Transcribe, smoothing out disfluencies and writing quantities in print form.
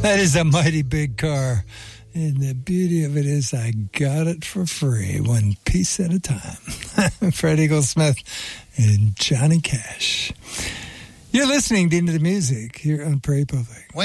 That is a mighty big car. And the beauty of it is I got it for free, one piece at a time. Freddie Goldsmith and Johnny Cash. You're listening to Into the Music here on Prairie Public.